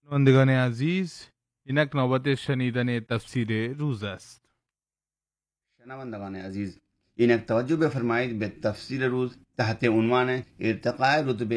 شنوندگان عزیز، اینک نوبت شنیدن تفسیر روز است. شنوندگان عزیز، اینک توجه بفرمایید به تفسیر روز تحت عنوان ارتقاء رتبه